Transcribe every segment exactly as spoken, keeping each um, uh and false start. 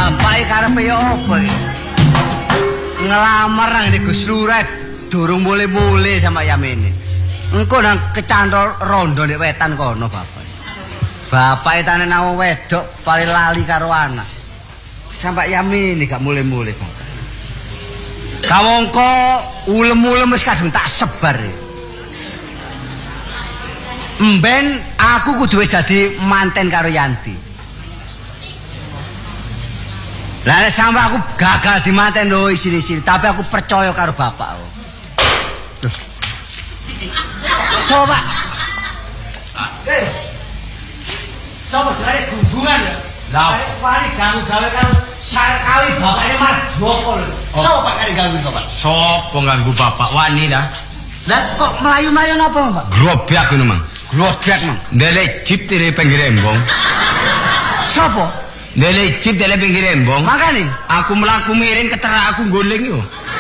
Bapak karepe yo opo iki? Ngelamar nang Gus Lurah durung mulai-mulai sama Yamini. Engko nang kecantol rondo nek wetan kono bapak. Bapak etane nang wedok paling lali karo anak. Sampai Yamini gak mulai-mulai bapak. Kamangka ulem-ulem wis kadung tak sebar. Mben aku kudu wis dadi manten karo Yanti. Lah nek sampe aku gagal di manten lho isini-isini, tapi aku percaya karo bapak. Loh. So, Pak. Eh. Sopo jare gunggungan ya? Lah, wani ganggu gawe karo Sarkawi bapakne Mardoko lho. Sopo Pak kare ganggu kok, Pak? Sopo ganggu bapak wani dah? Lah kok melayu-melayu napa, Pak? Grobyak ngono, Mang. Grobyak, Mang. Ndelek jeep dari pinggir embong. Sopo? Ndelek jeep dari pinggir embong. Makane aku mlaku miring keterak aku goleng yo.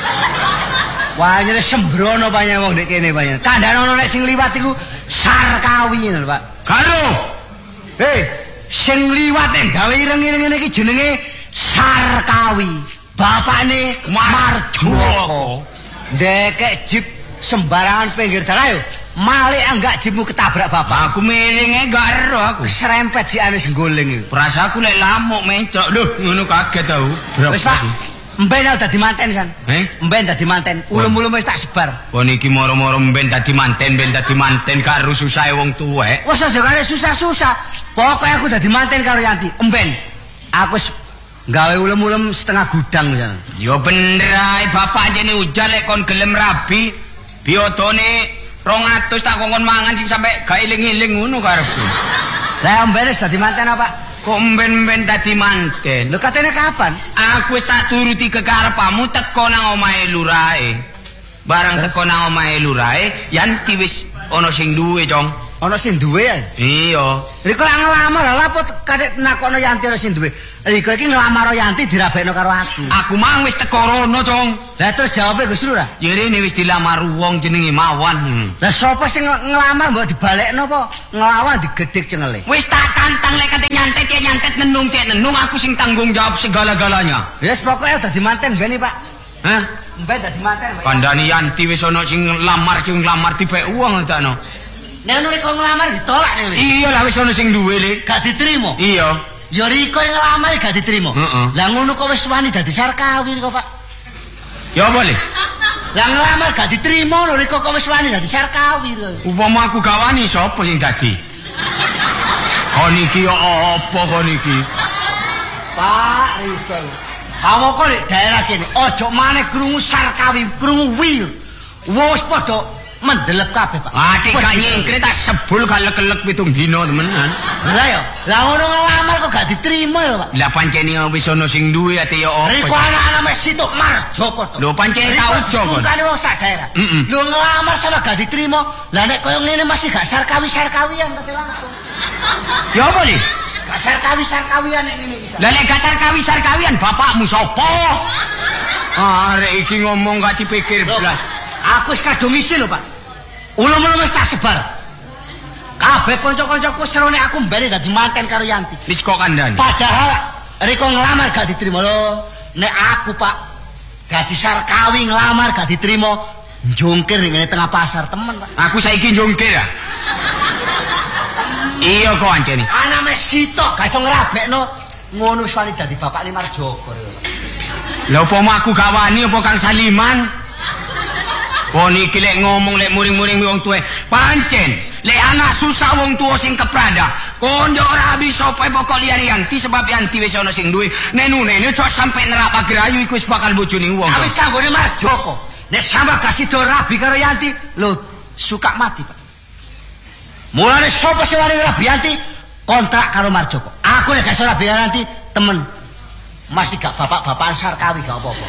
Wah, nyene sembrono banyak wong nek kene banyak. Kandhane ono nek sing liwat iku Sarkawi lho, Pak. Karo. Hei, sing liwat nek gawe ireng-ireng ngene iki jenenge Sarkawi. Bapakne Mardoko. Ndekek jeep sembarangan pinggir dalan yo. Malik enggak jipmu ketabrak bapak. Aku miringe gak ero aku. Serempet si ane sing goleng iki. Prasaku lek lamuk mencok. Lho, ngono kaget tau. Wis, Pak. Mben dadi manten san. Eh? Mben dadi manten. Ulum-ulum wis tak sebar. Kon iki moro-moro mben dadi manten, mben dadi manten karo susahe wong tuwek. Wes aja kare susah-susah. Pokoke aku dadi manten karo Yanti. Mben. Aku wis gawe ulum-ulum setengah gudang san. Yo bener ae bapak jene ujal lek kon gelem rabi. Biotone rong atus tak kongkon mangan sing sampe gak iling-iling ngono karepku. Lah mben wis dadi manten apa? Kok mben-mben dadi manten? Lho katene kapan? Aku wis tak turuti kekarepmu teko nang omahe lurahe. Barang teko nang omahe lurahe, Yanti wis ana sing duwe, Cong. Ana sing duwe ya? Iya. Riko lak ngelamar lha apa kadek nakono Yanti ana sing duwe. Riko iki ngelamar Yanti dirabekno karo aku. Aku mang wis teko rono, Cong. Lah terus jawabe Gus Lurah? Ya rene wis dilamar wong jenenge Mawan. Lah sapa sing ngelamar mbok dibalekno apa nglawan digedhek cengele? Wis tak tantang lek kate nyantet ya nyantet nenung cek nenung aku sing tanggung jawab segala-galanya. Wis pokoke dadi manten bene, Pak. Hah? Mben dadi manten. Kandhani Yanti wis ana sing lamar sing lamar dipek uang takno. Nek ono riko ngelamar ditolak nek. Iya lah wis ana sing duwe le. Gak diterima. Iya. Ya riko ngelamar gak diterima. Heeh. Lah ngono kok wis wani dadi Sarkawi kok, Pak. Ya boleh. Lah ngelamar gak diterima lho riko kok wis wani dadi Sarkawi kok. Upama aku gak wani sapa sing dadi? Kon iki yo apa kon iki? Pak Riko. Kamu kok di daerah kene ojo maneh krungu Sarkawi, krungu wir. Wis padha mendelep kabeh, Pak. Ati gak nyingkret tak sebul gak lek-lek pitung dina temenan. Lah ya, lah ngono ngelamar kok gak diterima lho, Pak. Lah pancene wis ana sing duwe ati ya apa. Riko anak-anak wis situk Mardoko to. Lho pancene tak ujo kon. Sungkane wong sak daerah. Lho ngelamar sama gak diterima. Lah nek koyo ngene masih gak Sarkawi-Sarkawian kate langsung. Ya apa nih? Gak Sarkawi-Sarkawian nek ngene iki. Lah nek gak Sarkawi-Sarkawian bapakmu sapa? Arek iki ngomong gak dipikir blas. Aku wis kadung isin lho, Pak. Ulum-ulum wis tak sebar. Kabeh kanca-kancaku seru nek aku mbene dadi manten karo Yanti. Wis kok kandhani. Padahal riko ngelamar gak diterima lho. Nek aku, Pak, dadi Sarkawi ngelamar gak diterima, njungkir ning ngene tengah pasar temen, Pak. Aku saiki njungkir ya. Iya kok ancene. Anake sitok gak iso ngrabekno ngono wis wani dadi bapakne Mardoko. Lha upama aku gak wani apa Kang Saliman? Kon iki lek ngomong lek muring-muring wong tuwe, pancen lek anak susah wong tuwa sing keprada. Kon yo ora bisa pokoke pokok liyane Yanti sebab Yanti wis ana sing duwe. Nek nune cok sampe nerap agrayu iku wis bakal bojone wong. Awit kanggone Mardoko. Nek sampe gak sida rabi karo Yanti, lho suka mati, Pak. Mulane sapa sing wani rabi Yanti kontrak karo Mardoko. Aku nek gak iso rabi karo Yanti, temen masih gak bapak-bapakan Sarkawi gak apa-apa.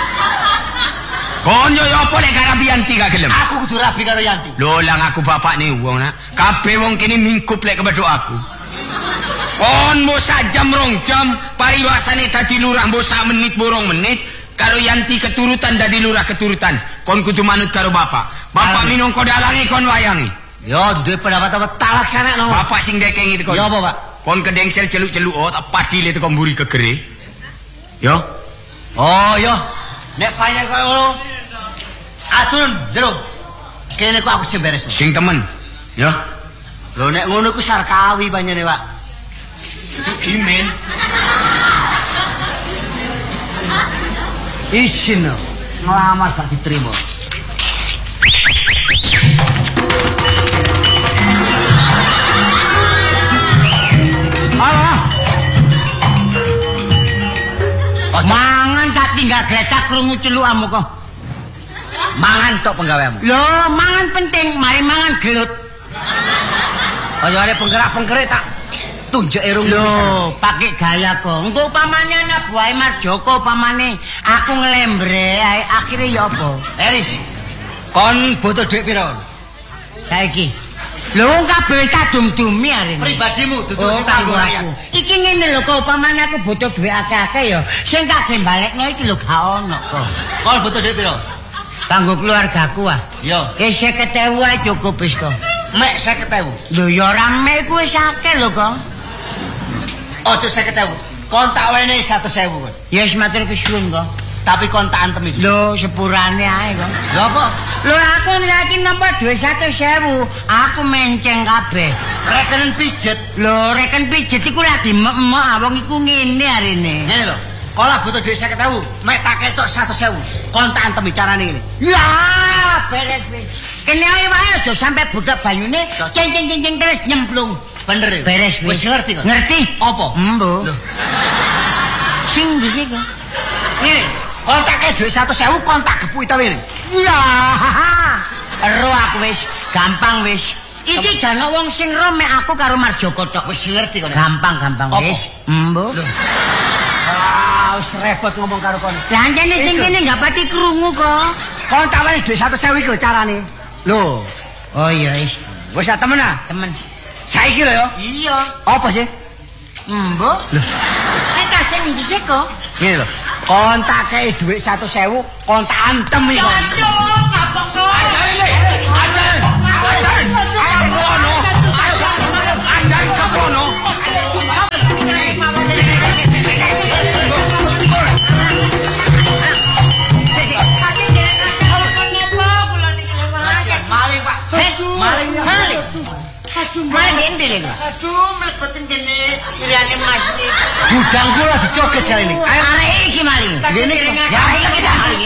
Kon yo apa lek karo Yanti gak gelem? Aku kudu rabi karo Yanti. Lho lang aku bapakne wong nak. Kabeh wong kene mingkup lek kepethuk aku. Kon mbok sak jam rong jam pariwasane dadi lurah mbok sak menit borong menit karo Yanti keturutan dadi lurah keturutan. Kon kudu manut karo bapak. Bapak minangka dalange kon wayangi. Yo duwe pendapat apa tak laksanakno. Bapak sing dekengi teko. Ya apa, Pak? Kon kedengsel celuk-celuk oh tak padile teko mburi kegere. Yo. Oh, yo. Nek paine koyo ngono. Aturun jero. Kene kok aku sing beres. Sing temen. Yo. Lho nek ngono ku Sarkawi panjene, Pak. Itu Gimen. Isin no. Ngelamar gak diterima. Halo. Mangan tak tinggal gletak krungu celukamu kok. Mangan tok penggaweanmu. Lho, mangan penting, mari mangan gelut. Kaya ada penggerak-penggerak tak tunjuk irung. Lho, pakai gaya kok. Engko upamane ana buahe Marjoko upamane aku nglembre ae akhire ya apa? Eri. Kon butuh dhuwit pira? Saiki. Lho wong kabeh wis tak dum-dumi arene. Pribadimu dudu sing kanggo aku. Iki ngene lho kok upamane aku butuh dhuwit akeh-akeh ya. Sing tak gembalekno iki lho gak ono kok. Kon butuh dhuwit pira? Kanggo keluargaku ah. Yo. Ki seket ewu ae cukup wis kok. Mek seket ewu. Lho ya ora mek ku wis akeh lho kok. Ojo seket ewu. Kon tak wene seratus ewu kok. Ya wis matur kesuwun kok. Tapi kon tak antem iki. Lho sepurane ae kok. Lho apa? Lho aku saiki nampa dhuwit seratus ewu, aku menceng kabeh. Reken pijet. Lho reken pijet iku ora dimek-mek wong iku ngene arene. Ngene lho. Kala butuh dhuwit seket ewu, mek tak ketok seratus ewu. Kon tak antem carane ngene. Ya, beres wis. Kene ae wae aja sampe budak banyune ceng-ceng-ceng terus nyemplung. Bener. Beres wis. Wis ngerti kok. Ngerti? Apa? Embo. Sing dhisik kok. Ngene, kon tak kei dhuwit seratus ewu kon tak gepuki ta wene. Ya. Ero aku wis, gampang wis. Iki gak ono wong sing ro mek aku karo Marjoko tok. Wis ngerti kok. Gampang-gampang wis. Embo. Wis repot ngomong karo kon. Lah jane sing kene gak pati krungu kok. Kon tak wani dhuwit seratus ewu iki lho carane. Lho. Oh iya wis. Wis temen ah? Temen. Saiki lho ya? Iya. Apa sih? Mbok. Lho. Sing tak sing dhisik kok. Ngene lho. Kon tak kei dhuwit seratus ewu, kon tak antem iki. Aduh, gampang kok. Ajare. Ajare. Ajare. Ayo kono. Ajare kono. Maling Pak. Maling. Maling. Maling ndene. Aduh, mlebetin kene liyane Mas iki. Gudang kula dicoget kali ini. Ayo arek iki maling. Ngene ya iki dah maling.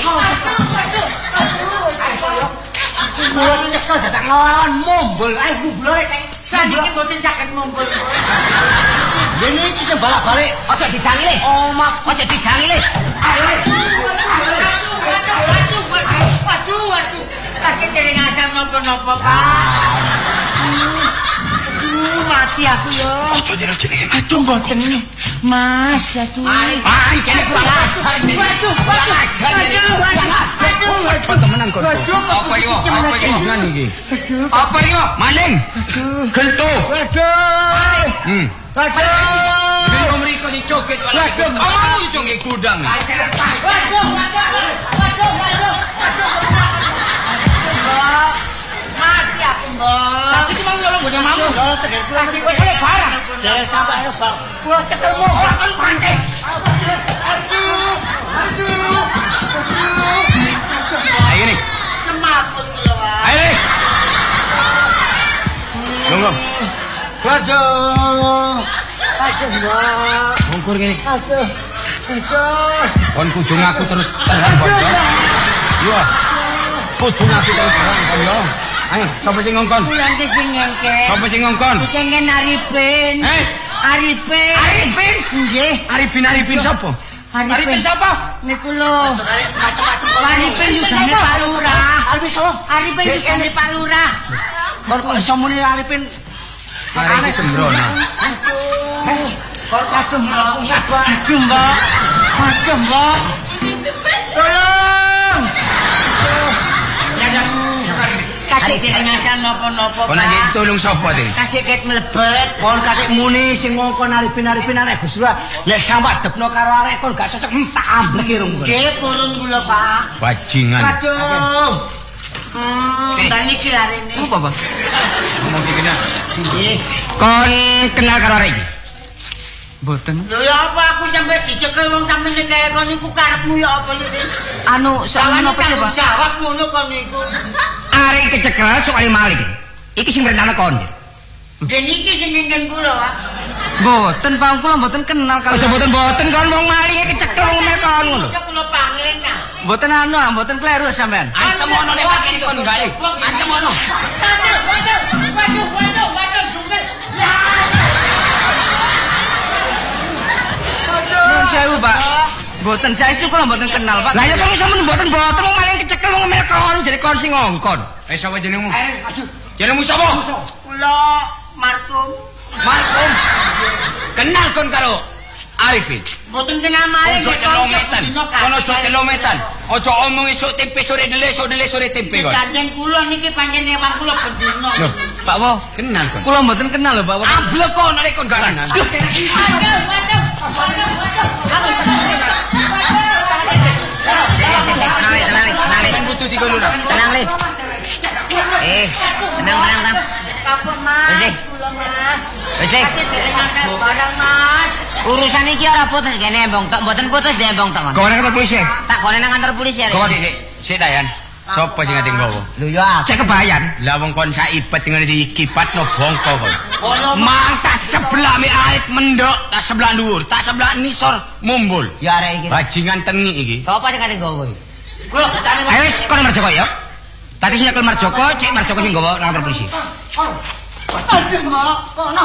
Kula nyekel dadak nglawan mumbul. Ayo bublore sing saniki mboten saged mumbul. Ngene iki sing balak-balik, aja didangi le. Oh, mak, aja didangi le. Ayo. Waduh, waduh. Kasih dereng asam nopo-nopo, Pak. Mati aku yo. Ojo nyerah jenenge. Aduh mboten Mas, aduh. Pancene kurang ajar iki. Waduh, waduh. Aduh, waduh. Temenan kok. Apa iki? Apa iki? Temenan iki. Apa iki? Maling. Aduh. Gento. Waduh. Hmm. Waduh. Gento mriko dicoget wae. Waduh, kamu ijo nggih gudang. Waduh, waduh. Waduh, waduh. Mati aku, Mbok. Tapi cuma nyolong gone mamu. Yo tenan kasih kowe barang. Jare sampe ayo, Bang. Kula ketemu ora kon pancing. Aduh. Aduh. Ayo nih. Semaput kula, Pak. Ayo nih. Tunggu. Waduh. Aduh, Mbok. Mungkur ngene. Aduh. Aduh. Kon kudu ngaku terus terang, Bos. Yo. Kudu ngaku terus terang, kon yo. Ayo, sapa sing ngongkon? Kula iki sing ngengke. Sapa sing ngongkon? Iki ngene Arifin. Eh? Arifin. Arifin? Nggih. Arifin Arifin sapa? Arifin sapa? Niku lho. Macam-macam. Arifin yugane Pak Lurah. Arifin sapa? Arifin yugane Pak Lurah. Kok kok iso muni Arifin? Arifin sembrono. Aduh. Kok kadung Mbok. Aduh, Mbok. Aduh, Mbok. Tolong. Kasih direngasan nopo-nopo, Pak. Kon nang tulung sapa, Ting? Kasih ket mlebet. Kon kasih muni sing ngongkon Arifin-Arifin arek Gus Lurah. Nek sampe depno karo arek kon gak cocok tak amblek irung. Nggih, purun kula, Pak. Bajingan. Aduh. Hmm, dan iki arene. Apa, Bang? Ngomong iki kena. Nggih. Kon kenal karo arek iki? Mboten. Lho ya apa aku sampe dicekel wong sampe sing kaya kon niku karepmu ya apa iki? Anu soal napa Pak? Jawab ngono kon niku. Arek kecekel soal maling. Iki sing perintahna kon. Den iki sing ngingken kula, Pak. Mboten Pak, kula mboten kenal kalau. Aja mboten mboten kon wong maling kecekel ngene kon ngono. Iso kula panglih nah. Mboten anu, mboten kleru sampean. Antem ono nek pakene kon gawe. Antem ono. Waduh, waduh, waduh, waduh, waduh, sungguh. Nuwun sewu, Pak. Mboten saestu kula mboten kenal, Pak. Lah ya kok iso mboten mboten wong maling kecekel wong ngomel kon jadi kon sing ngongkon. Eh sapa jenengmu? Eh, maju. Jenengmu sapa? Kula Markum. Markum. Kenal kon karo Arifin. Mboten kenal maling. Ojo celometan. Kono ojo celometan. Ojo omong esuk tempe sore dele, esuk dele sore tempe kon. Kanjen kula niki pancen ewang kula bendina. Loh, Pak Wo, kenal kon. kula mboten kenal lho, Pak Wo. Ablek kon arek kon gak kenal. Waduh, waduh, waduh. Tenang, tenang, tenang. Ben putusi kon lho. Tenang, Le. Eh, tenang, tenang, tenang. Apa Mas? Wis, Kula Mas. Wis, Le. Kasih direngaken barang Mas. Urusan iki ora putus kene, Bong. Tak mboten putus deh, Bong, tak. Kau nang kantor polisi. Tak kone nang kantor polisi ya. Kau sik sik sik Dayan. Sopo sing ati nggowo? Lho ya, saya kebayan. Lah wong kon saibet ngene dikipatno bongko kon. Kono Mang tas sebelah mi arit mendok, tas sebelah dhuwur, tas sebelah nisor mumbul. Ya arek iki. Bajingan tengi iki. Sapa sing kate nggowo iki? kula betane Mas. Ayo wis kono Marjoko ya. Tadi sing nyekel Marjoko, cek Marjoko sing nggowo nang kantor polisi. Aduh, Mak. Kono.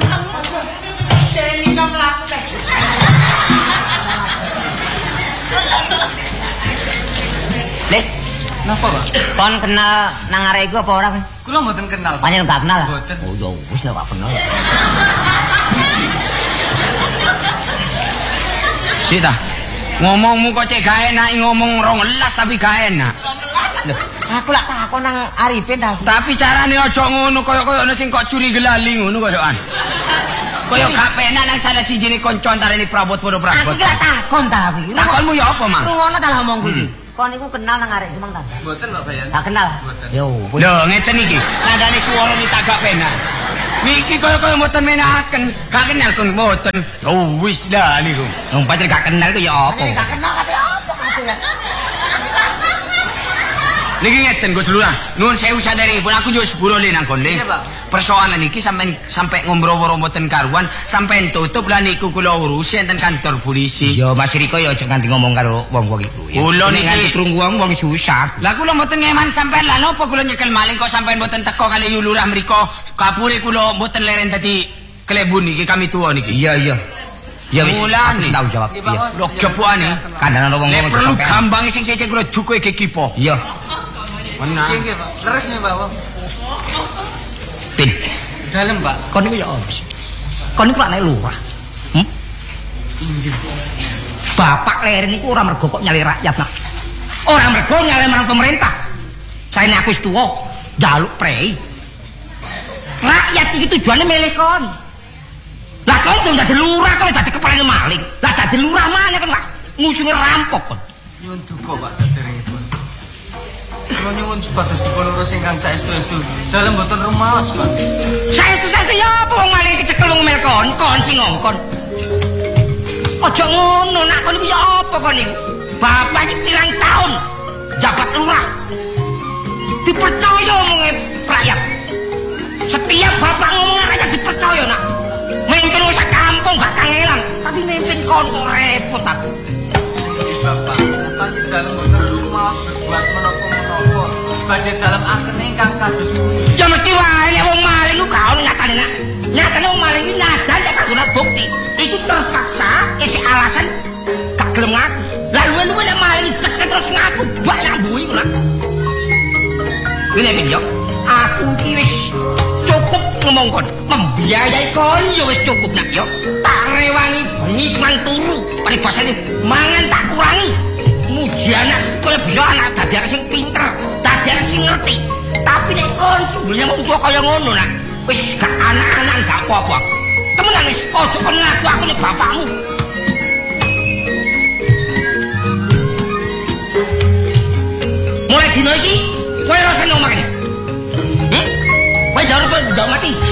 Dene iso mlaku teh. Le, Napa, Pak? kon kenal nang arek iku apa ora kowe? Kula mboten kenal, Pak. Panjen gak kenal lah. Mboten. Oh ya wis lah gak kenal. Sik ta. Ngomongmu kok cek gak enak ngomong rong elas tapi gak enak. Aku lak takon nang Arifin ta. Tapi carane aja ngono kaya-kaya ana sing kok curi gelali ngono koyokan. Kaya gak penak nang salah sijine kanca antarane prabot padha Aku prabot. ki lak takon ta aku iki. Takonmu ya apa, Mang? Ngono ta lah omongku iki. Kon niku kenal nang arek Mang ta? Mboten, Pak Bayan. Gak kenal. Yo, wis. Lho, ngeten iki. Nadane swara minta gak penak. Niki kaya-kaya mboten menaken. Gak kenal kon mboten. Oh, wis dah niku. Wong pancen gak kenal ku ya apa? Gak kenal kate apa kate. Niki ngeten Gus Lurah. Nuwun sewu saderengipun aku yo sepuro le nang kon le. Iya, Pak. Persoalan iki sampean sampai ngombro-woro mboten karuan, sampean tutup lah niku kula urusi enten kantor polisi. Yo Mas Riko yo aja nganti ngomong karo wong-wong iku. Kula Nek niki- nganti krungu wong wong susah. Lah kula mboten ngeman sampean lah napa kula nyekel maling kok sampean mboten teko kali Yu Lurah mriko. Kapure kula mboten leren dadi klebun iki kami tuwa niki. Iya iya. Ya wis. Mulane. Aku tanggung jawab. Iya, Pak. Iya. Lho gebokane. Kandhane wong Nek ngomong perlu sampean. gambang sing sesek kula jukuke ke kipo. Iya. Menang. Nggih, nggih, Pak. Leres nih, Pak Wo. Tin. Dalem, Pak. Kon niku ya apa sih? Kon niku lak nek lurah. Hm? Bapak leren niku ora mergo kok nyali rakyat nak. Ora mergo nyali marang pemerintah. Saene aku wis tuwa, njaluk prei. Rakyat iki tujuane milih kon. Lah kon tuh dadi lurah kon dadi kepalane maling. Lah dadi lurah maneh kon gak ngusungi rampok kon. Nyuwun duka, Pak, saderengipun. Kula nyuwun supados dipun urus ingkang saestu-estu. Dalem mboten rumaos, Pak. Saestu-saestu ya apa wong maling kecekel wong ngomel kon, kon sing ngongkon. Aja ngono, nak kon iku ya apa kon niku? Bapak iki pirang tahun jabat lurah. Dipercaya omonge rakyat. Setiap bapak ngomong rakyat dipercaya nak. Mimpin wong sak kampung gak kangelan, tapi mimpin kon kok repot aku. Bapak, panjen dalem mboten rumaos berbuat menapa-menapa. Badhe dalem akene ingkang kados pundi. Ya mesti wae nek wong maling ku gak ono nyatane nak. Nyatane wong maling iki nadan nek kaguna bukti. Iku terpaksa isih alasan gak gelem ngaku. Lah luwe-luwe nek maling ceket terus ngaku bak nak mbuhi ku nak. Ini Min yo. Aku iki wis cukup ngomong kon. Membiayai kon yo wis cukup nak yo. Tak rewangi bengi mang turu. Paribasane mangan tak kurangi. Muji anak kowe bisa anak dadi anak sing pinter, dadi anak sing ngerti. Tapi nek kon sumbernya wong tua kaya ngono nak, wis gak anak-anak gak apa-apa. Temenan wis ojo kon ngaku aku nek bapakmu. Mulai dino iki kowe rasane omah kene. Hm? Kowe jare kok ndak mati.